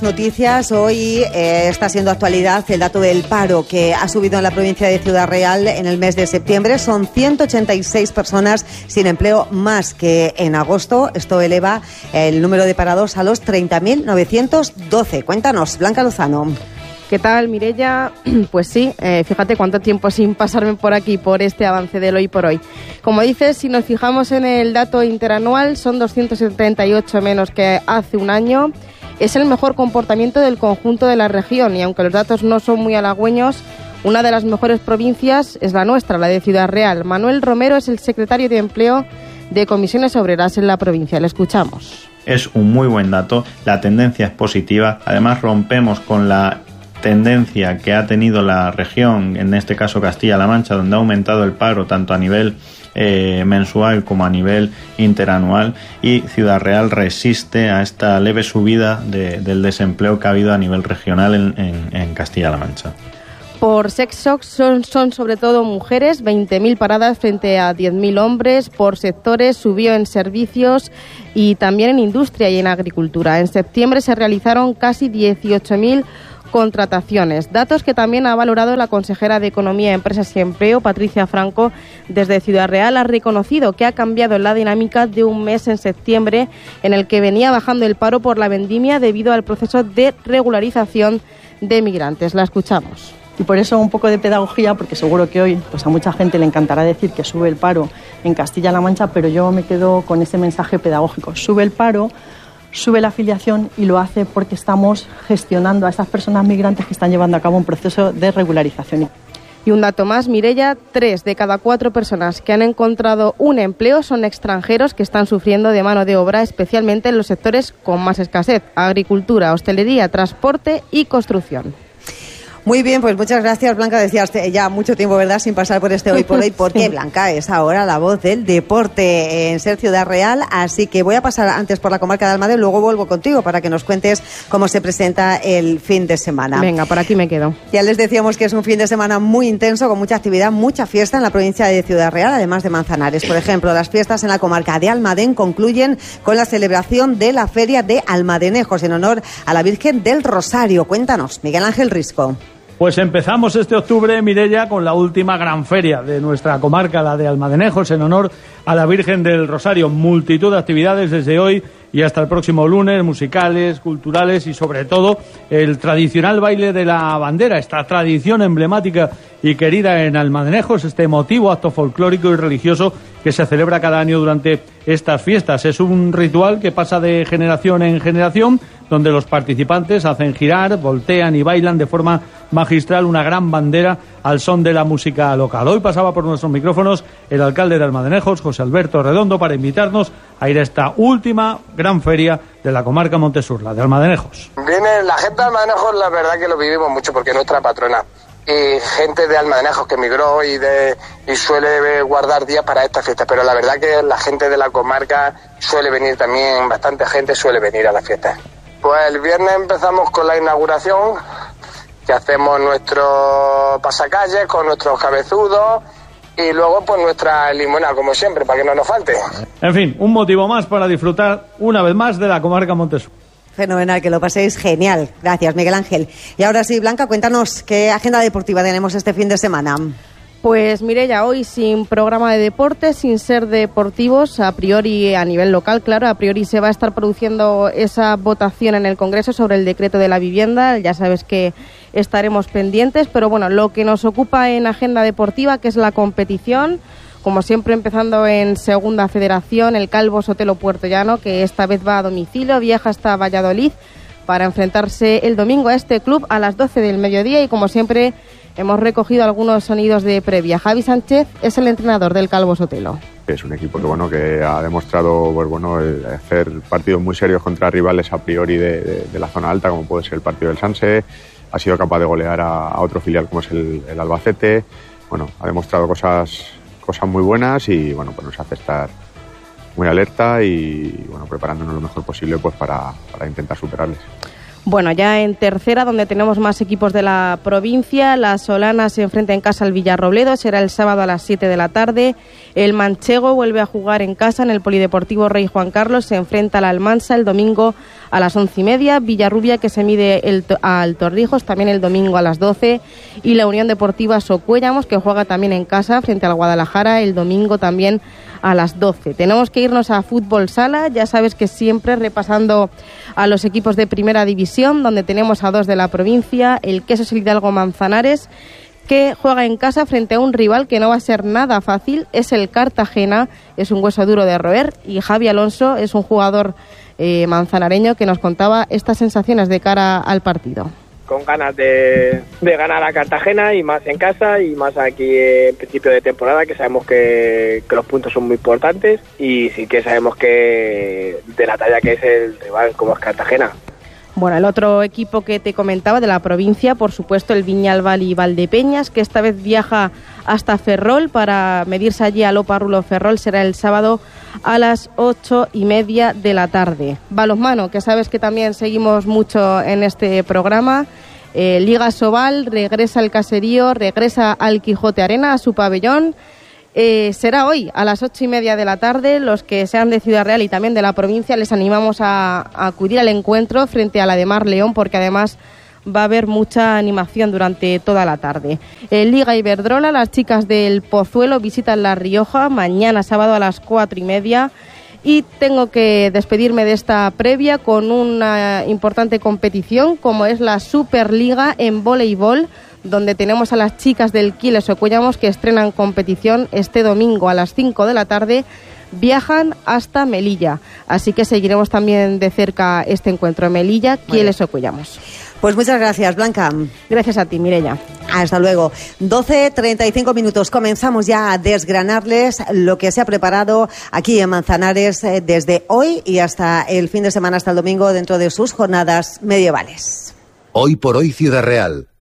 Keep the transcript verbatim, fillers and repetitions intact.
Noticias, hoy eh, está siendo actualidad el dato del paro que ha subido en la provincia de Ciudad Real en el mes de septiembre. Son ciento ochenta y seis personas sin empleo más que en agosto. Esto eleva el número de parados a los treinta mil novecientos doce. Cuéntanos, Blanca Lozano. ¿Qué tal, Mireia? Pues sí, eh, fíjate cuánto tiempo sin pasarme por aquí por este avance del hoy por hoy. Como dices, si nos fijamos en el dato interanual, son doscientos setenta y ocho menos que hace un año. Es el mejor comportamiento del conjunto de la región y aunque los datos no son muy halagüeños, una de las mejores provincias es la nuestra, la de Ciudad Real. Manuel Romero es el secretario de Empleo de Comisiones Obreras en la provincia. Le escuchamos. Es un muy buen dato, la tendencia es positiva, además rompemos con la tendencia que ha tenido la región, en este caso Castilla-La Mancha, donde ha aumentado el paro tanto a nivel eh, mensual como a nivel interanual, y Ciudad Real resiste a esta leve subida de, del desempleo que ha habido a nivel regional en, en, en Castilla-La Mancha. Por sexo son, son sobre todo mujeres, veinte mil paradas frente a diez mil hombres. Por sectores subió en servicios y también en industria y en agricultura. En septiembre se realizaron casi dieciocho mil contrataciones, datos que también ha valorado la consejera de Economía, Empresas y Empleo, Patricia Franco. Desde Ciudad Real ha reconocido que ha cambiado la dinámica de un mes en septiembre en el que venía bajando el paro por la vendimia debido al proceso de regularización de migrantes. La escuchamos. Y por eso un poco de pedagogía, porque seguro que hoy pues a mucha gente le encantará decir que sube el paro en Castilla-La Mancha, pero yo me quedo con ese mensaje pedagógico. Sube el paro, sube la afiliación y lo hace porque estamos gestionando a esas personas migrantes que están llevando a cabo un proceso de regularización. Y un dato más, Mireia, tres de cada cuatro personas que han encontrado un empleo son extranjeros que están sufriendo de mano de obra, especialmente en los sectores con más escasez: agricultura, hostelería, transporte y construcción. Muy bien, pues muchas gracias, Blanca. Decías ya mucho tiempo, ¿verdad?, sin pasar por este hoy por hoy, porque Blanca es ahora la voz del deporte en Ser Ciudad Real. Así que voy a pasar antes por la comarca de Almadén, luego vuelvo contigo para que nos cuentes cómo se presenta el fin de semana. Venga, por aquí me quedo. Ya les decíamos que es un fin de semana muy intenso, con mucha actividad, mucha fiesta en la provincia de Ciudad Real, además de Manzanares. Por ejemplo, las fiestas en la comarca de Almadén concluyen con la celebración de la Feria de Almadenejos en honor a la Virgen del Rosario. Cuéntanos, Miguel Ángel Risco. Pues empezamos este octubre, Mireia, con la última gran feria de nuestra comarca, la de Almadenejos, en honor a la Virgen del Rosario. Multitud de actividades desde hoy y hasta el próximo lunes, musicales, culturales y sobre todo el tradicional baile de la bandera, esta tradición emblemática y querida en Almadenejos, este emotivo acto folclórico y religioso que se celebra cada año durante estas fiestas. Es un ritual que pasa de generación en generación, donde los participantes hacen girar, voltean y bailan de forma magistral una gran bandera al son de la música local. Hoy pasaba por nuestros micrófonos el alcalde de Almadenejos, José Alberto Redondo, para invitarnos a ir a esta última gran feria de la comarca Montesur, la de Almadenejos. Viene la gente de Almadenejos, la verdad que lo vivimos mucho porque es nuestra patrona. Y gente de Almadenejos que emigró y, de, y suele guardar días para esta fiesta, pero la verdad que la gente de la comarca suele venir también, bastante gente suele venir a la fiesta. Pues el viernes empezamos con la inauguración, que hacemos nuestro pasacalles con nuestros cabezudos y luego pues nuestra limonada, como siempre, para que no nos falte. En fin, un motivo más para disfrutar una vez más de la comarca Montesur. Fenomenal, que lo paséis genial. Gracias, Miguel Ángel. Y ahora sí, Blanca, cuéntanos qué agenda deportiva tenemos este fin de semana. Pues Mireia, hoy sin programa de deportes, sin ser deportivos, a priori a nivel local, claro, a priori se va a estar produciendo esa votación en el Congreso sobre el decreto de la vivienda. Ya sabes que estaremos pendientes, pero bueno, lo que nos ocupa en agenda deportiva, que es la competición, como siempre empezando en Segunda Federación, el Calvo Sotelo Puertollano, que esta vez va a domicilio, viaja hasta Valladolid para enfrentarse el domingo a este club a las doce del mediodía y como siempre hemos recogido algunos sonidos de previa. Javi Sánchez es el entrenador del Calvo Sotelo. Es un equipo que bueno que ha demostrado pues, bueno, hacer partidos muy serios contra rivales a priori de, de, de la zona alta, como puede ser el partido del Sanse. Ha sido capaz de golear a, a otro filial como es el, el Albacete. Bueno, ha demostrado cosas, cosas muy buenas y bueno, pues nos hace estar muy alerta y bueno, preparándonos lo mejor posible pues para, para intentar superarles. Bueno, ya en tercera, donde tenemos más equipos de la provincia, la Solana se enfrenta en casa al Villarrobledo, será el sábado a las siete de la tarde. El Manchego vuelve a jugar en casa en el Polideportivo Rey Juan Carlos, se enfrenta al Almansa el domingo a las once y media. Villarrubia, que se mide el, al Torrijos, también el domingo a las doce. Y la Unión Deportiva Socuéllamos, que juega también en casa frente al Guadalajara el domingo también a las doce. Tenemos que irnos a Fútbol Sala, ya sabes que siempre repasando a los equipos de Primera División, donde tenemos a dos de la provincia, el Quesos Hidalgo Manzanares, que juega en casa frente a un rival que no va a ser nada fácil, es el Cartagena, es un hueso duro de roer, y Javi Alonso es un jugador eh, manzanareño que nos contaba estas sensaciones de cara al partido. Con ganas de, de ganar a Cartagena y más en casa y más aquí en principio de temporada, que sabemos que, que los puntos son muy importantes y sí que sabemos que de la talla que es el rival como es Cartagena. Bueno, el otro equipo que te comentaba de la provincia, por supuesto el Viñalbal y Valdepeñas, que esta vez viaja hasta Ferrol para medirse allí a Lopa Rulo Ferrol, será el sábado a las ocho y media de la tarde. Balonmano, que sabes que también seguimos mucho en este programa. Eh, Liga Sobal, regresa al caserío, regresa al Quijote Arena, a su pabellón. Eh, será hoy a las ocho y media de la tarde. Los que sean de Ciudad Real y también de la provincia les animamos a, a acudir al encuentro frente a la de Mar León, porque además va a haber mucha animación durante toda la tarde. En Liga Iberdrola, las chicas del Pozuelo visitan La Rioja mañana sábado a las cuatro y media. Y tengo que despedirme de esta previa con una importante competición como es la Superliga en voleibol, donde tenemos a las chicas del Quiles Ocuellamos que estrenan competición este domingo a las cinco de la tarde. Viajan hasta Melilla, así que seguiremos también de cerca este encuentro en Melilla, Quiles Ocuellamos. Pues muchas gracias, Blanca. Gracias a ti, Mireia. Hasta luego. doce treinta y cinco minutos. Comenzamos ya a desgranarles lo que se ha preparado aquí en Manzanares eh, desde hoy y hasta el fin de semana, hasta el domingo, dentro de sus jornadas medievales. Hoy por hoy, Ciudad Real.